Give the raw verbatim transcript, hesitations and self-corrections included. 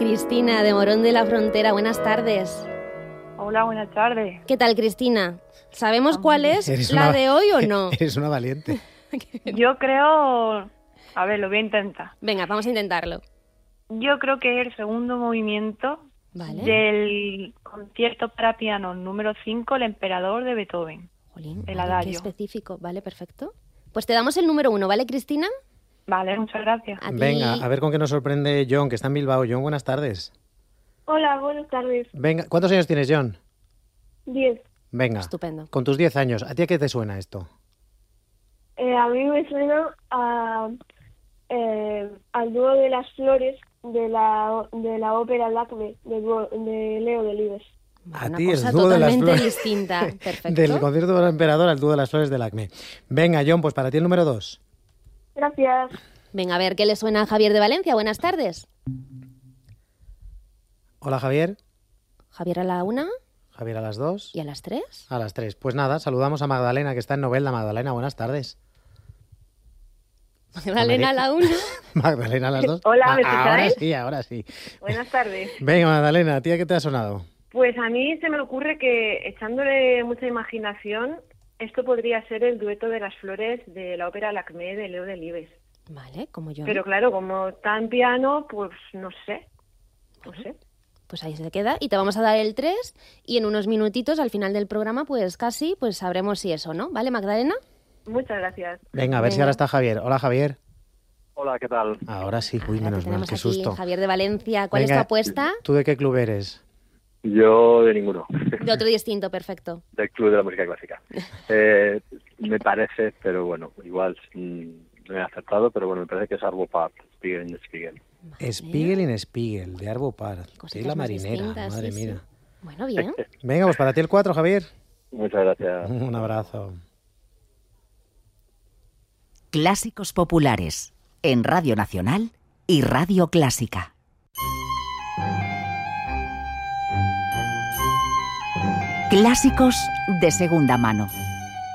Cristina, de Morón de la Frontera. Buenas tardes. Hola, buenas tardes. ¿Qué tal, Cristina? ¿Sabemos cuál es la una, de hoy o no? Eres una valiente. Yo creo... A ver, lo voy a intentar. Venga, vamos a intentarlo. Yo creo que es el segundo movimiento Vale. del concierto para piano número cinco, El Emperador, de Beethoven. Jolín, el vale, adagio. qué específico. Vale, perfecto. Pues te damos el número uno, ¿vale, Cristina? Vale, muchas gracias. A ti. Venga, a ver con qué nos sorprende John, que está en Bilbao. John, buenas tardes. Hola, buenas tardes. Venga, ¿cuántos años tienes, John? Diez. Venga, Estupendo. con tus diez años, ¿a ti a qué te suena esto? Eh, a mí me suena a, eh, al dúo de las flores de la de la ópera Lacme de, de Leo Delibes. A Una ti el cosa dúo de las totalmente flores. distinta. Perfecto. Del concierto del emperador al dúo de las flores del Acme. Venga, John, pues para ti el número dos. Gracias. Venga, a ver, ¿qué le suena a Javier de Valencia? Buenas tardes. Hola, Javier. Javier a la una Javier a las dos. y a las tres. A las tres. Pues nada, saludamos a Magdalena, que está en Novelda. Magdalena, buenas tardes. Magdalena a la una. Magdalena a las dos. Hola, ¿me Ah, ahora escucháis? sí, ahora sí. Buenas tardes. Venga, Magdalena, ¿a ti a qué te ha sonado? Pues a mí se me ocurre que, echándole mucha imaginación, esto podría ser el dueto de las flores de la ópera Lacme de Leo Delibes. Vale, como yo. Pero claro, como está en piano, pues no sé. No sé. Pues ahí se queda y te vamos a dar el tres y en unos minutitos al final del programa pues casi pues sabremos si eso, ¿no? ¿Vale, Magdalena? Muchas gracias. Venga, a ver si Venga. ahora está Javier. Hola, Javier. Hola, ¿qué tal? Ahora sí, uy, Ahora te menos mal, tenemos qué aquí, susto. Javier de Valencia. ¿Cuál Venga, es tu apuesta? ¿Tú de qué club eres? Yo de ninguno, De otro distinto, perfecto. del Club de la Música Clásica. Eh, me parece, pero bueno, igual mm, no he acertado, pero bueno, me parece que es Arvo Pärt, Spiegel in Spiegel. Vale. Spiegel in Spiegel, de Arvo Pärt. Cositas Sí, la más marinera, distintas, madre sí, sí. mía. Bueno, bien. Venga, pues para ti el cuatro, Javier. Muchas gracias. Un abrazo. Clásicos populares en Radio Nacional y Radio Clásica. Clásicos de segunda mano.